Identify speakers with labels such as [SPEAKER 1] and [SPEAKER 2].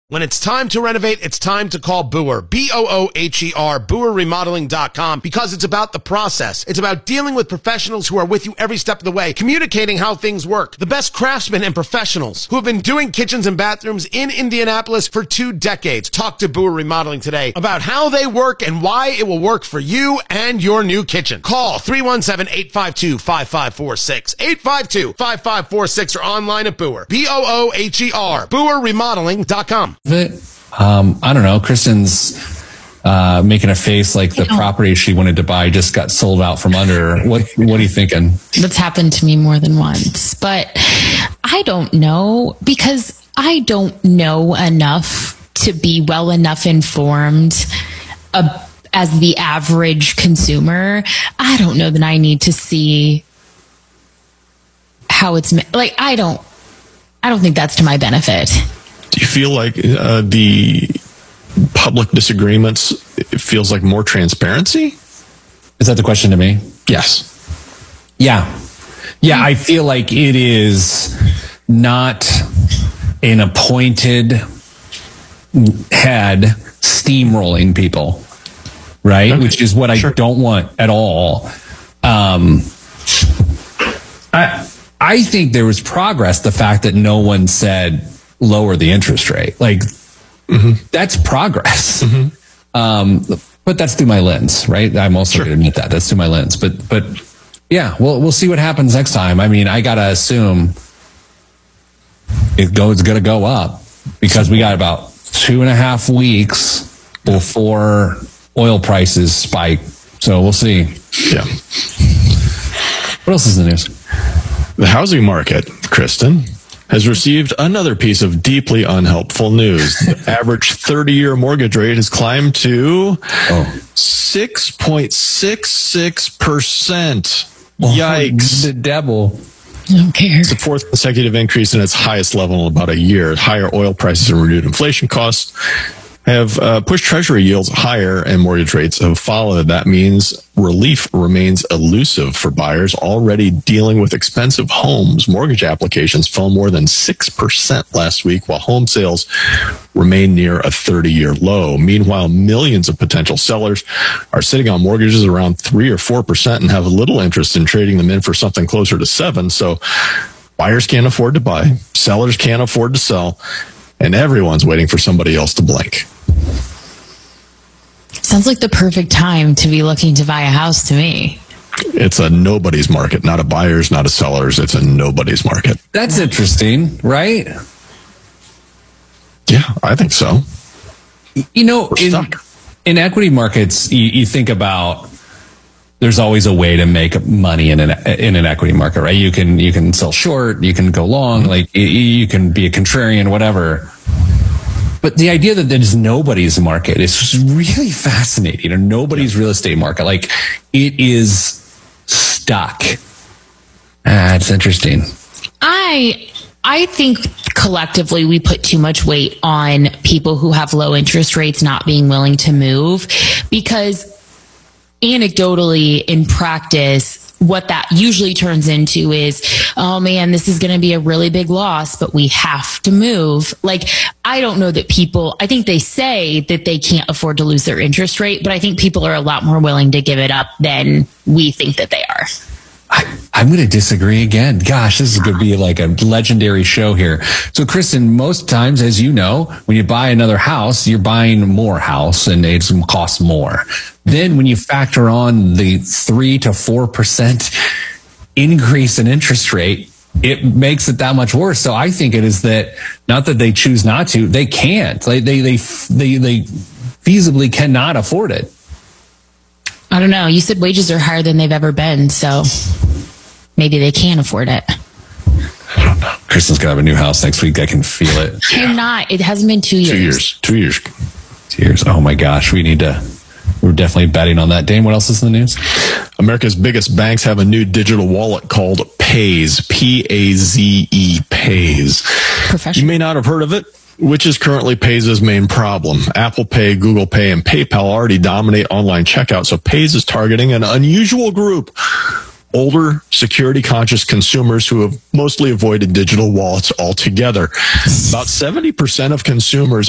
[SPEAKER 1] When it's time to renovate, it's time to call Booher. B-O-O-H-E-R, BooherRemodeling.com, because it's about the process. It's about dealing with professionals who are with you every step of the way, communicating how things work. The best craftsmen and professionals who have been doing kitchens and bathrooms in Indianapolis for 2 decades. Talk to Booher Remodeling today about how they work and why it will work for you and your new kitchen. Call 317-852-5546, 852-5546, or online at Booher. B-O-O-H-E-R, BooherRemodeling.com.
[SPEAKER 2] I don't know. Kristen's making a face like the property she wanted to buy just got sold out from under her. What are you thinking?
[SPEAKER 3] That's happened to me more than once, but I don't know, because I don't know enough to be well enough informed as the average consumer. I don't know that I need to see how it's like. I don't think that's to my benefit.
[SPEAKER 4] Do you feel like the public disagreements, it feels like more transparency?
[SPEAKER 2] Is that the question to me?
[SPEAKER 4] Yes.
[SPEAKER 2] Yeah, I feel like it is not an appointed head steamrolling people, right? Okay. Which is what I don't want at all. I think there was progress. The fact that no one said lower the interest rate, that's progress. But that's through my lens, right? I'm also going to admit that that's through my lens. But yeah, we'll see what happens next time. I mean, I gotta assume it's going to go up, because we got about 2.5 weeks before oil prices spike. So we'll see.
[SPEAKER 4] Yeah.
[SPEAKER 2] What else is in the news?
[SPEAKER 4] The housing market, Kristen, has received another piece of deeply unhelpful news. The average 30-year mortgage rate has climbed to 6.66%. Yikes.
[SPEAKER 2] The devil.
[SPEAKER 3] I don't care.
[SPEAKER 4] It's the 4th consecutive increase in its highest level in about a year. Higher oil prices and renewed inflation costs have pushed Treasury yields higher, and mortgage rates have followed. That means relief remains elusive for buyers already dealing with expensive homes. Mortgage applications fell more than 6% last week, while home sales remain near a 30-year low. Meanwhile, millions of potential sellers are sitting on mortgages around 3 or 4% and have little interest in trading them in for something closer to 7%. So buyers can't afford to buy, sellers can't afford to sell, and everyone's waiting for somebody else to blink.
[SPEAKER 3] Sounds like the perfect time to be looking to buy a house to me.
[SPEAKER 4] It's a nobody's market, not a buyer's, not a seller's. It's a nobody's market.
[SPEAKER 2] That's interesting, right?
[SPEAKER 4] Yeah, I think so.
[SPEAKER 2] You know, in equity markets, you think about, there's always a way to make money in an equity market, right? You can sell short, you can go long, like you can be a contrarian, whatever. But the idea that there's nobody's market is just really fascinating. Or nobody's real estate market, like it is stuck. It's interesting.
[SPEAKER 3] I think collectively we put too much weight on people who have low interest rates not being willing to move, because anecdotally in practice, what that usually turns into is, oh man, this is going to be a really big loss, but we have to move. Like, I don't know that people, I think they say that they can't afford to lose their interest rate, but I think people are a lot more willing to give it up than we think that they are.
[SPEAKER 2] I'm going to disagree again. Gosh, this is going to be like a legendary show here. So, Kristen, most times, as you know, when you buy another house, you're buying more house and it costs more. Then when you factor on the 3 to 4% increase in interest rate, it makes it that much worse. So I think it is that, not that they choose not to, they can't. They feasibly cannot afford it.
[SPEAKER 3] I don't know. You said wages are higher than they've ever been, so maybe they can afford it.
[SPEAKER 2] I don't know. Kristen's going to have a new house next week. I can feel it.
[SPEAKER 3] I'm not. It hasn't been 2 years.
[SPEAKER 4] 2 years.
[SPEAKER 2] 2 years. Oh my gosh. We're definitely betting on that. Dane, what else is in the news?
[SPEAKER 4] America's biggest banks have a new digital wallet called Paze. P-A-Z-E, Paze. You may not have heard of it, which is currently Paze's main problem. Apple Pay, Google Pay, and PayPal already dominate online checkout, so Paze is targeting an unusual group. Older, security-conscious consumers who have mostly avoided digital wallets altogether. About 70% of consumers